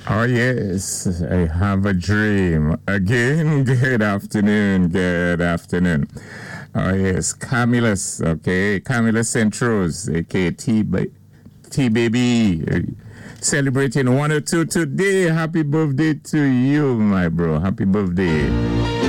Oh, yes, I have a dream. Again, good afternoon, good afternoon. Oh, yes, Camillus, okay, Camillus Centros, aka T Baby, celebrating 102 today. Happy birthday to you, my bro. Happy birthday.